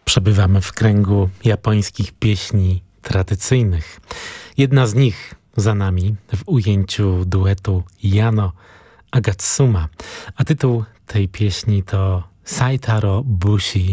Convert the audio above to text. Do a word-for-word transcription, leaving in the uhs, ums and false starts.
Przebywamy w kręgu japońskich pieśni tradycyjnych. Jedna z nich za nami w ujęciu duetu Yano Agatsuma, a tytuł tej pieśni to Saitaro Bushi